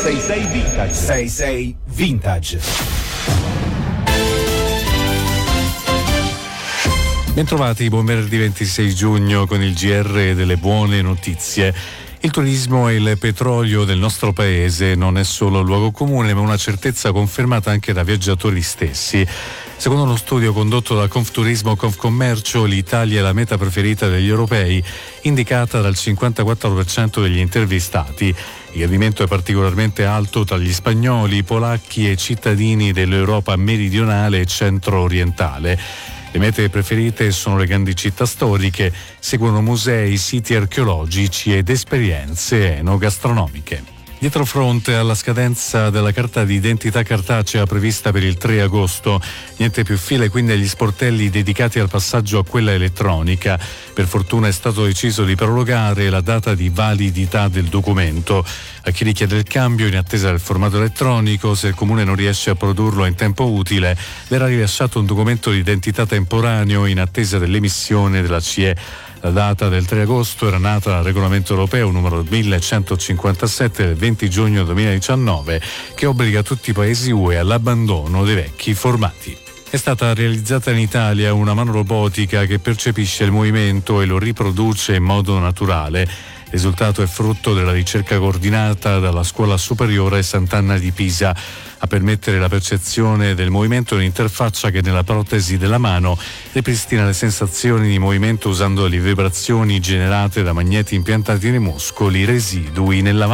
66 Vintage. 66 Vintage. Bentrovati, buon venerdì 26 giugno con il GR delle buone notizie. Il turismo e il petrolio del nostro paese non è solo luogo comune, ma una certezza confermata anche da viaggiatori stessi. Secondo uno studio condotto da Confturismo Confcommercio, l'Italia è la meta preferita degli europei, indicata dal 54% degli intervistati. Il rendimento è particolarmente alto tra gli spagnoli, polacchi e cittadini dell'Europa meridionale e centro-orientale. Le mete preferite sono le grandi città storiche, seguono musei, siti archeologici ed esperienze enogastronomiche. Dietro fronte alla scadenza della carta d'identità cartacea prevista per il 3 agosto, niente più file quindi agli sportelli dedicati al passaggio a quella elettronica. Per fortuna è stato deciso di prorogare la data di validità del documento. A chi richiede il cambio in attesa del formato elettronico, se il comune non riesce a produrlo in tempo utile, verrà rilasciato un documento di identità temporaneo in attesa dell'emissione della CE. La data del 3 agosto era nata dal regolamento europeo numero 1157 del 20 giugno 2019 che obbliga tutti i paesi UE all'abbandono dei vecchi formati. È stata realizzata in Italia una mano robotica che percepisce il movimento e lo riproduce in modo naturale. Il risultato è frutto della ricerca coordinata dalla Scuola Superiore Sant'Anna di Pisa. A permettere la percezione del movimento è un'interfaccia che nella protesi della mano ripristina le sensazioni di movimento usando le vibrazioni generate da magneti impiantati nei muscoli residui nella